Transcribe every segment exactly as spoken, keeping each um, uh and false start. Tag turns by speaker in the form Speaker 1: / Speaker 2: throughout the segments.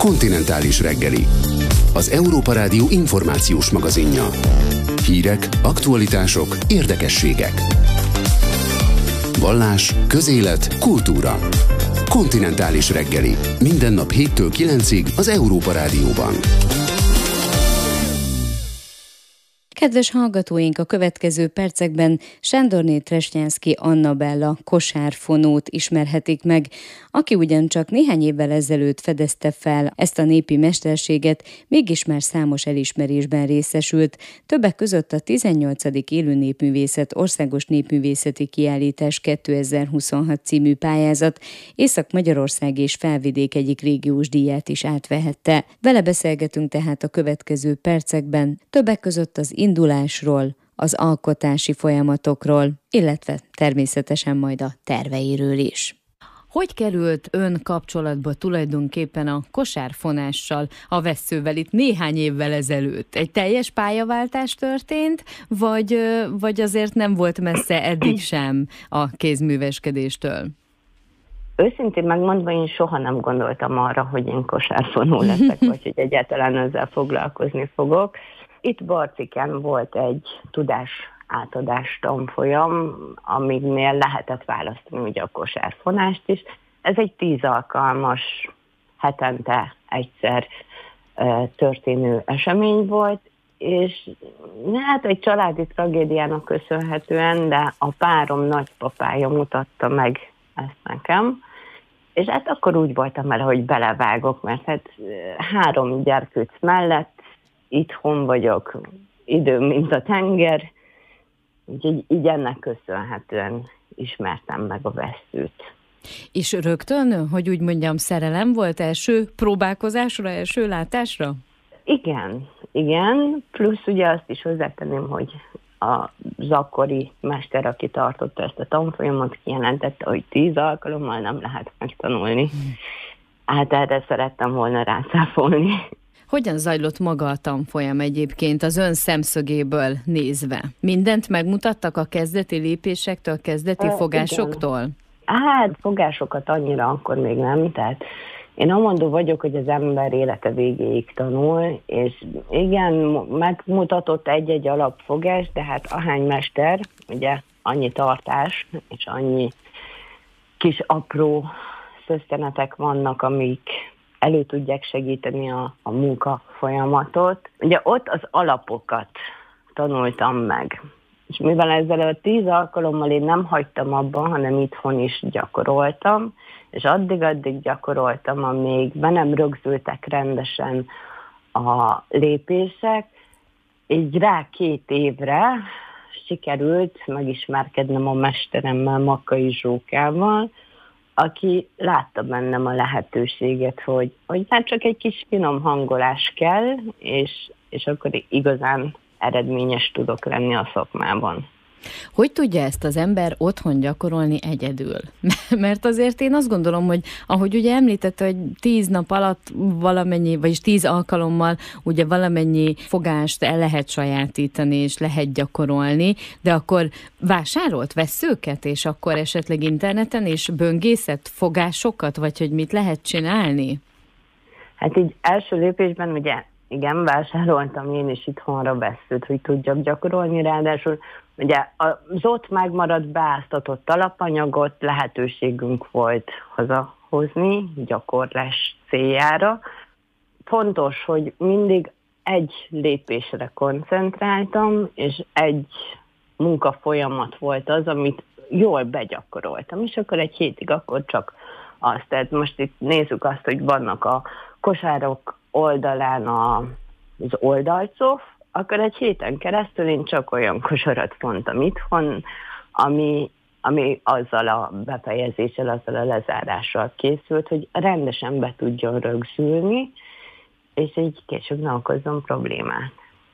Speaker 1: Kontinentális reggeli. Az Európa Rádió információs magazinja. Hírek, aktualitások, érdekességek. Vallás, közélet, kultúra. Kontinentális reggeli. Minden nap héttől kilencig az Európa Rádióban.
Speaker 2: Kedves hallgatóink, a következő percekben Sándorné Tresnyánszky Annabella kosárfonót ismerhetik meg, aki ugyancsak néhány évvel ezelőtt fedezte fel ezt a népi mesterséget, mégis már számos elismerésben részesült, többek között a tizennyolcadik Élő Népművészet Országos Népművészeti Kiállítás kétezer-huszonhat című pályázat Észak-Magyarország és Felvidék egyik régiós díját is átvehette. Vele beszélgetünk tehát a következő percekben, többek között az indulásról, az alkotási folyamatokról, illetve természetesen majd a terveiről is. Hogy került ön kapcsolatba tulajdonképpen a kosárfonással, a vesszővel itt néhány évvel ezelőtt? Egy teljes pályaváltás történt, vagy, vagy azért nem volt messze eddig sem a kézműveskedéstől?
Speaker 3: Őszintén megmondva, én soha nem gondoltam arra, hogy én kosárfonó leszek, vagy hogy egyáltalán ezzel foglalkozni fogok. Itt Barciken volt egy tudás átadás tanfolyam, amiknél lehetett választani ugye a kosárfonást is. Ez egy tíz alkalmas, hetente egyszer e, történő esemény volt, és hát egy családi tragédiának köszönhetően, de a párom nagypapája mutatta meg ezt nekem, és hát akkor úgy voltam vele, hogy belevágok, mert hát három gyerkőc mellett itthon vagyok, időm, mint a tenger, úgyhogy így ennek köszönhetően ismertem meg a vesszőt.
Speaker 2: És rögtön, hogy úgy mondjam, szerelem volt első próbálkozásra, első látásra?
Speaker 3: Igen, igen, plusz ugye azt is hozzátenném, hogy az akkori mester, aki tartotta ezt a tanfolyamot, kijelentette, hogy tíz alkalommal nem lehet megtanulni. Hát erre szerettem volna rászáfolni.
Speaker 2: Hogyan zajlott maga a tanfolyam egyébként az ön szemszögéből nézve? Mindent megmutattak a kezdeti lépésektől, a kezdeti e, fogásoktól?
Speaker 3: Igen. Hát fogásokat annyira akkor még nem, tehát én amondó vagyok, hogy az ember élete végéig tanul, és igen, megmutatott egy-egy alapfogás, de hát ahány mester, ugye annyi tartás, és annyi kis apró szösztenetek vannak, amik elő tudják segíteni a, a munka folyamatot. Ugye ott az alapokat tanultam meg. És mivel ezzel a tíz alkalommal én nem hagytam abba, hanem itthon is gyakoroltam, és addig-addig gyakoroltam, amíg be nem rögzültek rendesen a lépések, így rá két évre sikerült megismerkednem a mesteremmel, Makkai Zsókával, aki látta bennem a lehetőséget, hogy, hogy már csak egy kis finom hangolás kell, és, és akkor igazán eredményes tudok lenni a szakmában.
Speaker 2: Hogy tudja ezt az ember otthon gyakorolni egyedül? Mert azért én azt gondolom, hogy ahogy ugye említette, hogy tíz nap alatt valamennyi, vagyis tíz alkalommal ugye valamennyi fogást el lehet sajátítani, és lehet gyakorolni, de akkor vásárolt vesszőket, és akkor esetleg interneten is böngészett fogásokat, vagy hogy mit lehet csinálni?
Speaker 3: Hát így első lépésben ugye igen, vásároltam én is itthonra vesszőt, hogy tudjak gyakorolni, ráadásul ugye az ott megmaradt beáztatott alapanyagot lehetőségünk volt hazahozni gyakorlás céljára. Fontos, hogy mindig egy lépésre koncentráltam, és egy munkafolyamat volt az, amit jól begyakoroltam, és akkor egy hétig akkor csak azt. Tehát most itt nézzük azt, hogy vannak a kosárok oldalán a, az oldalcof, akkor egy héten keresztül én csak olyan kosarat vontam itthon, ami, ami azzal a befejezéssel, azzal a lezárással készült, hogy rendesen be tudjon rögzülni, és így később ne okozzon problémát.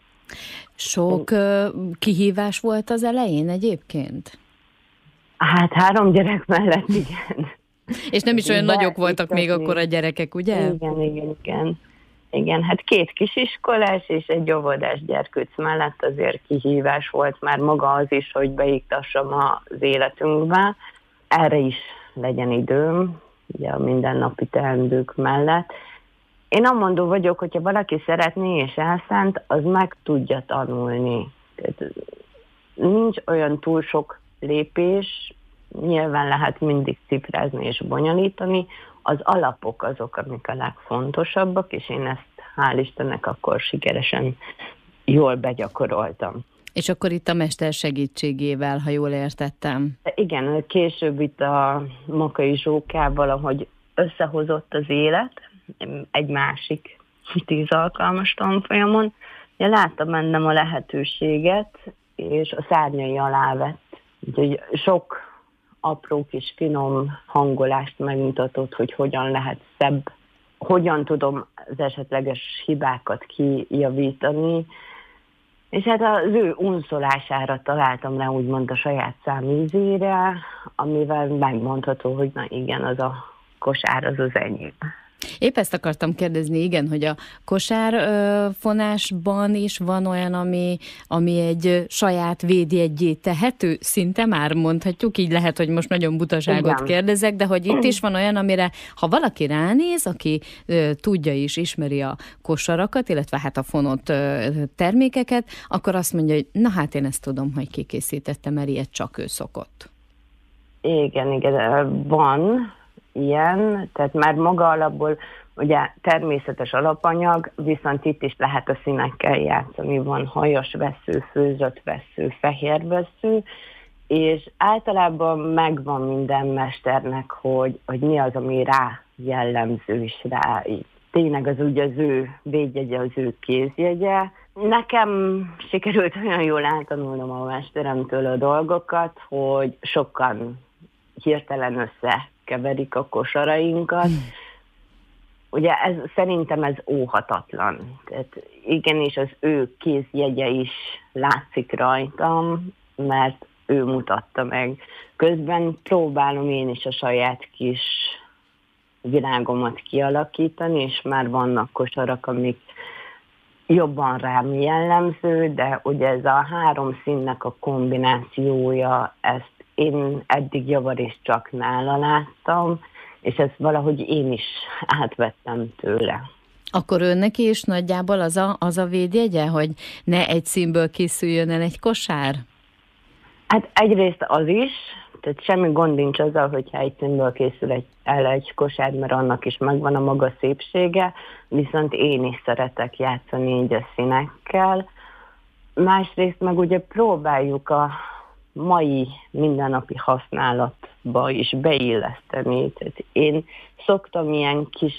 Speaker 2: Sok uh, kihívás volt az elején egyébként?
Speaker 3: Hát három gyerek mellett igen.
Speaker 2: És nem is olyan de nagyok voltak még akkor a gyerekek, ugye?
Speaker 3: Igen, igen, igen. Igen, hát két kisiskolás és egy óvodás gyerkőc mellett azért kihívás volt már maga az is, hogy beiktassam az életünkbe. Erre is legyen időm, ugye a mindennapi teendők mellett. Én amondó vagyok, hogyha valaki szeretné és elszánt, az meg tudja tanulni. Tehát nincs olyan túl sok lépés, nyilván lehet mindig cifrázni és bonyolítani, az alapok azok, amik a legfontosabbak, és én ezt hál' Istennek akkor sikeresen jól begyakoroltam.
Speaker 2: És akkor itt a mester segítségével, ha jól értettem.
Speaker 3: Igen, később itt a Makai Zsókával, ahogy összehozott az élet, egy másik tíz alkalmas tanfolyamon, ja, láttam bennem a lehetőséget, és a szárnyai alá vett. Úgyhogy sok apró kis finom hangolást megmutatott, hogy hogyan lehet szebb, hogyan tudom az esetleges hibákat kijavítani, és hát az ő unszolására találtam rá úgymond a saját számízére, amivel megmondható, hogy na igen, az a kosár az az enyém.
Speaker 2: Épp ezt akartam kérdezni, igen, hogy a kosárfonásban is van olyan, ami, ami egy saját védjeggyé tehető, szinte már mondhatjuk, így lehet, hogy most nagyon butaságot igen. kérdezek, de hogy itt is van olyan, amire ha valaki ránéz, aki ö, tudja is, ismeri a kosarakat, illetve hát a fonott ö, termékeket, akkor azt mondja, hogy na hát én ezt tudom, hogy kikészítettem, mert ilyet csak ő szokott.
Speaker 3: Igen, igen, van ilyen, tehát már maga alapból ugye természetes alapanyag, viszont itt is lehet a színekkel játszani. Van hajas vessző, főzött vessző, fehér vessző, és általában megvan minden mesternek, hogy, hogy mi az, ami rá jellemző is rá. Tényleg az ugye az ő védjegye, az ő kézjegye. Nekem sikerült olyan jól eltanulnom a mesteremtől a dolgokat, hogy sokan hirtelen össze keverik a kosarainkat. Hmm. Ugye ez, szerintem ez óhatatlan. Tehát igenis az ő kézjegye is látszik rajtam, mert ő mutatta meg. Közben próbálom én is a saját kis világomat kialakítani, és már vannak kosarak, amik jobban rám jellemző, de ugye ez a három színnek a kombinációja, ezt én eddig javarészt csak nála láttam, és ezt valahogy én is átvettem tőle.
Speaker 2: Akkor önnek is nagyjából az a, az a védjegye, hogy ne egy színből készüljön el egy kosár?
Speaker 3: Hát egyrészt az is, tehát semmi gond nincs azzal, hogyha egy színből készül egy, el egy kosár, mert annak is megvan a maga szépsége, viszont én is szeretek játszani így a színekkel. Másrészt meg ugye próbáljuk a mai mindennapi használatba is beilleszteni. Tehát én szoktam ilyen kis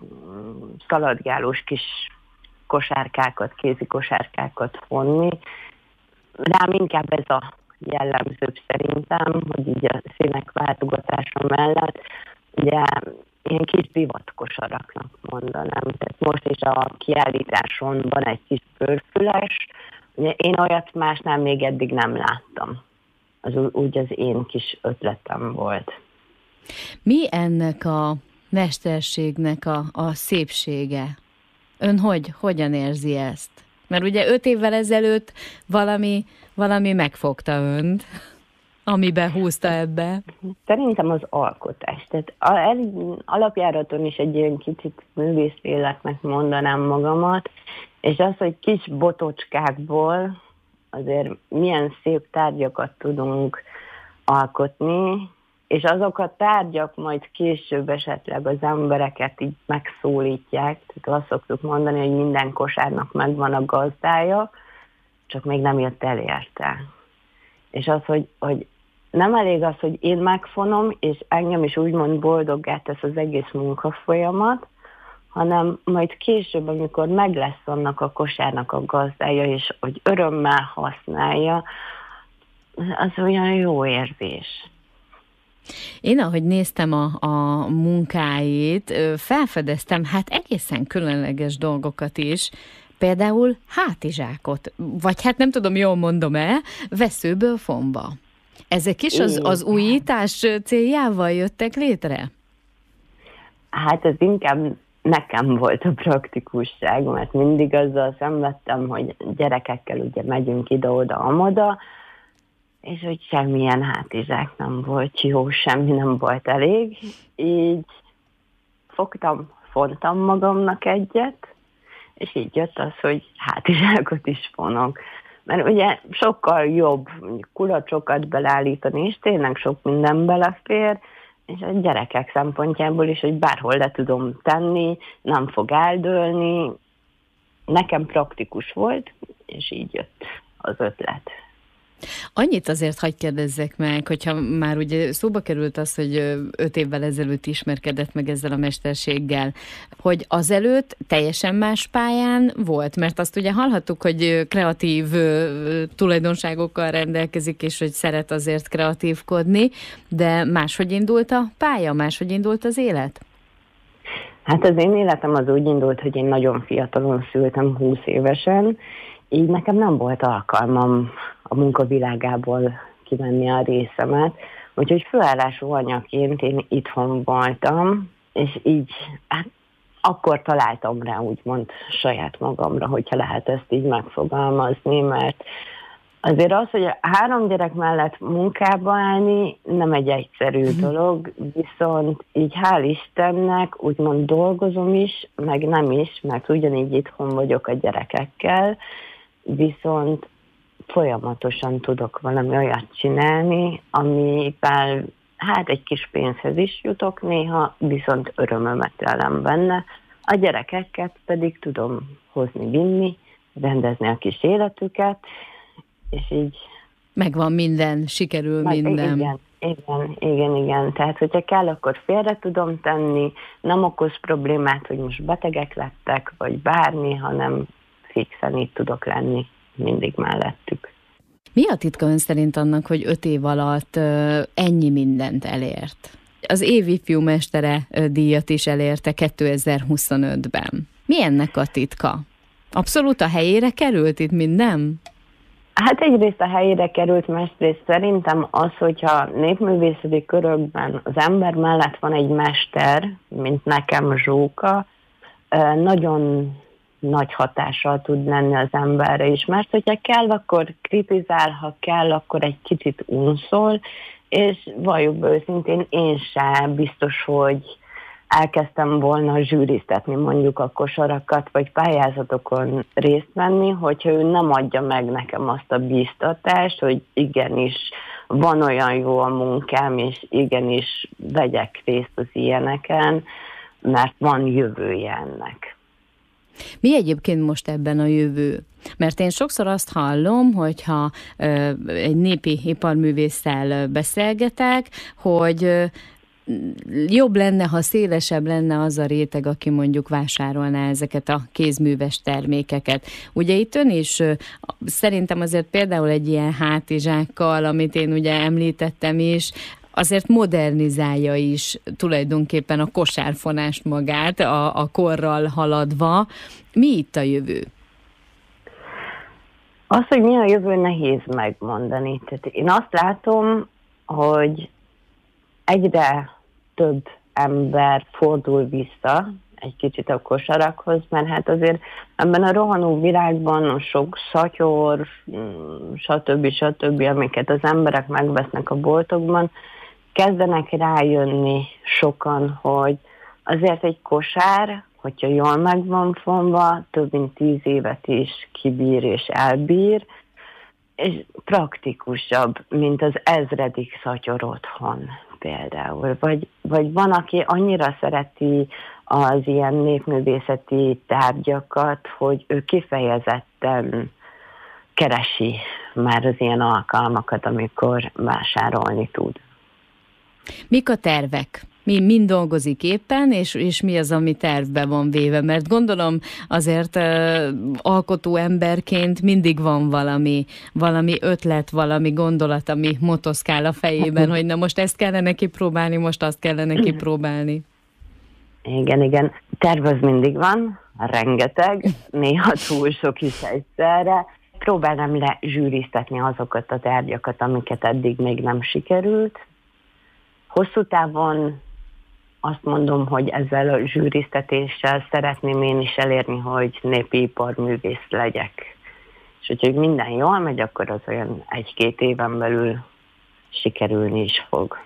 Speaker 3: szaladgálós kis kosárkákat, kézi kosárkákat vonni. Rám inkább ez a jellemzőbb szerintem, hogy így a színek váltogatása mellett ugye ilyen kis divatkosaraknak mondanám. Tehát most is a kiállításon van egy kis bőrfüles, ugye én olyat másnál még eddig nem láttam. Az úgy az én kis ötletem volt.
Speaker 2: Mi ennek a mesterségnek a, a szépsége? Ön hogy, hogyan érzi ezt? Mert ugye öt évvel ezelőtt valami, valami megfogta önt, ami behúzta ebbe.
Speaker 3: Szerintem az alkotás. Tehát alapjáraton is egy ilyen kicsit művészléleknek mondanám magamat, és az, hogy kis botocskákból azért milyen szép tárgyakat tudunk alkotni, és azok a tárgyak majd később esetleg az embereket így megszólítják. Tehát azt szoktuk mondani, hogy minden kosárnak megvan a gazdája, csak még nem jött el érte. És az, hogy, hogy nem elég az, hogy én megfonom, és engem is úgymond boldoggá tesz az egész munkafolyamat, hanem majd később, amikor meg lesz annak a kosárnak a gazdája, és hogy örömmel használja, az olyan jó érzés.
Speaker 2: Én, ahogy néztem a, a munkáit, felfedeztem hát egészen különleges dolgokat is, például hátizsákot, vagy hát nem tudom, jól mondom-e, vesszőből fonva. Ezek is az, az újítás céljával jöttek létre?
Speaker 3: Hát ez inkább nekem volt a praktikusság, mert mindig azzal szenvedtem, hogy gyerekekkel ugye megyünk ide-oda, amoda, és hogy semmilyen hátizsák nem volt jó, semmi nem volt elég. Így fogtam fontam magamnak egyet, és így jött az, hogy hátizsákot is fonok. Mert ugye sokkal jobb kulacsokat belállítani, és tényleg sok minden belefér, és a gyerekek szempontjából is, hogy bárhol le tudom tenni, nem fog eldőlni. Nekem praktikus volt, és így jött az ötlet.
Speaker 2: Annyit azért hadd kérdezzek meg, hogyha már ugye szóba került az, hogy öt évvel ezelőtt ismerkedett meg ezzel a mesterséggel, hogy azelőtt teljesen más pályán volt, mert azt ugye hallhattuk, hogy kreatív tulajdonságokkal rendelkezik, és hogy szeret azért kreatívkodni, de máshogy indult a pálya, máshogy indult az élet?
Speaker 3: Hát az én életem az úgy indult, hogy én nagyon fiatalon szültem, húsz évesen, így nekem nem volt alkalmam a munkavilágából kivenni a részemet, úgyhogy főállású anyaként én itthon voltam, és így hát, akkor találtam rá úgymond saját magamra, hogyha lehet ezt így megfogalmazni, mert azért az, hogy a három gyerek mellett munkába állni nem egy egyszerű dolog, viszont így hál' Istennek úgymond dolgozom is, meg nem is, mert ugyanígy itthon vagyok a gyerekekkel, viszont folyamatosan tudok valami olyat csinálni, amivel hát egy kis pénzhez is jutok néha, viszont örömömet lelem benne. A gyerekeket pedig tudom hozni, vinni, rendezni a kis életüket, és így...
Speaker 2: Megvan minden, sikerül meg, minden.
Speaker 3: Igen, igen, igen, igen. Tehát, hogyha kell, akkor félre tudom tenni, nem okoz problémát, hogy most betegek lettek, vagy bármi, hanem fixen itt tudok lenni mindig mellettük.
Speaker 2: Mi a titka ön szerint annak, hogy öt év alatt uh, ennyi mindent elért? Az év ifjú mestere uh, díjat is elérte kétezer-huszonötben. Mi ennek a titka? Abszolút a helyére került itt minden?
Speaker 3: Hát egyrészt a helyére került, másrészt szerintem az, hogyha népművészeti körökben az ember mellett van egy mester, mint nekem Zsóka, uh, nagyon nagy hatással tud lenni az emberre is, mert hogyha kell, akkor kritizál, ha kell, akkor egy kicsit unszol, és valljuk be őszintén, én sem biztos, hogy elkezdtem volna zsűriztetni mondjuk a kosarakat, vagy pályázatokon részt venni, hogyha ő nem adja meg nekem azt a bíztatást, hogy igenis van olyan jó a munkám, és igenis vegyek részt az ilyeneken, mert van jövője ennek.
Speaker 2: Mi egyébként most ebben a jövő? Mert én sokszor azt hallom, hogyha ö, egy népi iparművésszel beszélgetek, hogy ö, jobb lenne, ha szélesebb lenne az a réteg, aki mondjuk vásárolná ezeket a kézműves termékeket. Ugye itt ön is ö, szerintem azért például egy ilyen hátizsákkal, amit én ugye említettem is, azért modernizálja is tulajdonképpen a kosárfonást magát, a, a korral haladva. Mi itt a jövő?
Speaker 3: Az, hogy mi a jövő, nehéz megmondani. Tehát én azt látom, hogy egyre több ember fordul vissza egy kicsit a kosarakhoz, mert hát azért ebben a rohanó világban sok szatyor, stb. stb., amiket az emberek megvesznek a boltokban, kezdenek rájönni sokan, hogy azért egy kosár, hogyha jól meg van fonva, több mint tíz évet is kibír és elbír, és praktikusabb, mint az ezredik szatyor otthon például. Vagy, vagy van, aki annyira szereti az ilyen népművészeti tárgyakat, hogy ő kifejezetten keresi már az ilyen alkalmakat, amikor vásárolni tud.
Speaker 2: Mik a tervek? Mi mind dolgozik éppen, és, és mi az, ami tervbe van véve? Mert gondolom azért uh, alkotó emberként mindig van valami, valami ötlet, valami gondolat, ami motoszkál a fejében, hogy na most ezt kellene kipróbálni, most azt kellene kipróbálni.
Speaker 3: Igen, igen. Terv az mindig van, rengeteg, néha túl sok is egyszerre. Próbálnám le zsűriztetni azokat a tárgyakat, amiket eddig még nem sikerült. Hosszú távon azt mondom, hogy ezzel a zsűriztetéssel szeretném én is elérni, hogy népi iparművész legyek. És hogyha minden jól megy, akkor az olyan egy-két éven belül sikerülni is fog.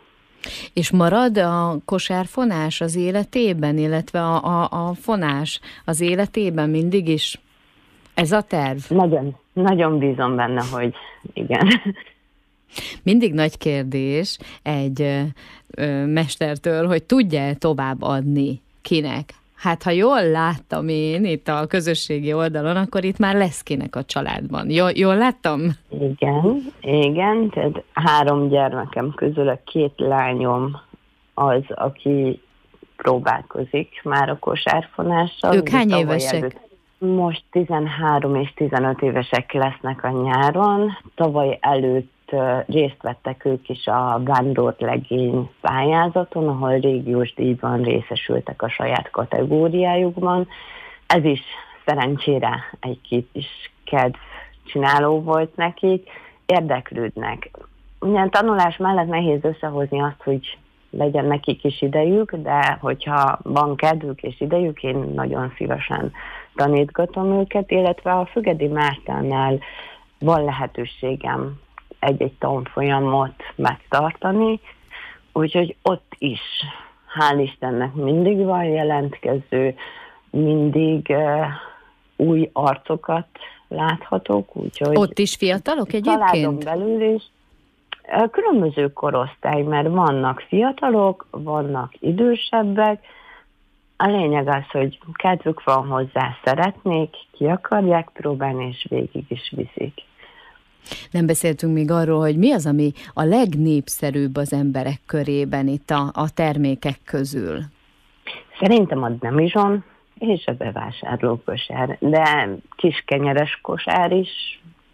Speaker 2: És marad a kosárfonás az életében, illetve a, a, a fonás az életében mindig is? Ez a terv?
Speaker 3: Nagyon, nagyon bízom benne, hogy igen.
Speaker 2: Mindig nagy kérdés egy ö, ö, mestertől, hogy tudja tovább adni kinek. Hát ha jól láttam én itt a közösségi oldalon, akkor itt már lesz kinek a családban. Jól, jól láttam?
Speaker 3: Igen, igen, tehát három gyermekem közül a két lányom az, aki próbálkozik már a kosárfonással.
Speaker 2: Ők hány évesek? Előtt,
Speaker 3: most tizenhárom és tizenöt évesek lesznek a nyáron. Tavaly előtt részt vettek ők is a vándorlegény pályázaton, ahol régiós díjban részesültek a saját kategóriájukban. Ez is szerencsére egy kis kedv csináló volt nekik, érdeklődnek. Ugyan tanulás mellett nehéz összehozni azt, hogy legyen nekik is idejük, de hogyha van kedvük és idejük, én nagyon szívesen tanítgatom őket, illetve a Fügedi Mártánál van lehetőségem egy-egy tanfolyamot megtartani, úgyhogy ott is, hál' Istennek, mindig van jelentkező, mindig uh, új arcokat láthatok, úgyhogy...
Speaker 2: Ott is fiatalok egyébként?
Speaker 3: Családon belül is. Uh, különböző korosztály, mert vannak fiatalok, vannak idősebbek. A lényeg az, hogy kedvük van hozzá, szeretnék, ki akarják próbálni, és végig is viszik.
Speaker 2: Nem beszéltünk még arról, hogy mi az, ami a legnépszerűbb az emberek körében itt a, a termékek közül.
Speaker 3: Szerintem a demizson és a bevásárló kosár, de kiskenyeres kosár is